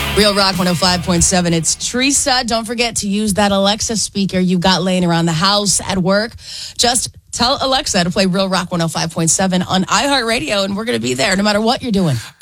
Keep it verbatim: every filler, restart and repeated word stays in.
Real Rock one oh five point seven. It's Teresa. Don't forget to use that Alexa speaker you've got laying around the house, at work. Just tell Alexa to play Real Rock one oh five point seven on iHeartRadio, and we're going to be there no matter what you're doing.